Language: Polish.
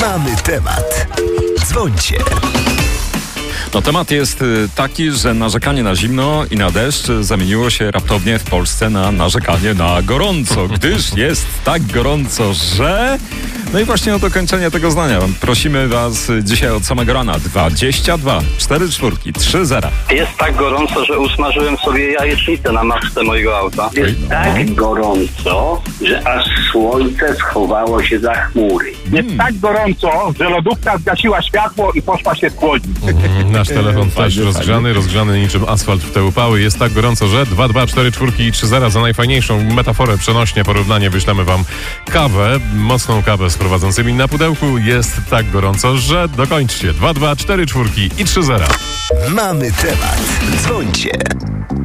Mamy temat. Dzwońcie. No, temat jest taki, że narzekanie na zimno i na deszcz zamieniło się raptownie w Polsce na narzekanie na gorąco, gdyż jest tak gorąco, że... No i właśnie o dokończenie tego zdania prosimy Was dzisiaj od samego rana. 22 44 30. Jest tak gorąco, że usmażyłem sobie jajecznicę na masce mojego auta. Jest tak gorąco, że aż słońce schowało się za chmury. Jest tak gorąco, że lodówka zgasiła światło i poszła się schłodzić. Nasz telefon też rozgrzany niczym asfalt w te upały. Jest tak gorąco, że 2244 i 30 za najfajniejszą metaforę, przenośnie porównanie wyślemy Wam kawę, mocną kawę z prowadzącymi na pudełku. Jest tak gorąco, że dokończcie 2244 i 30. Mamy temat. Dzwońcie.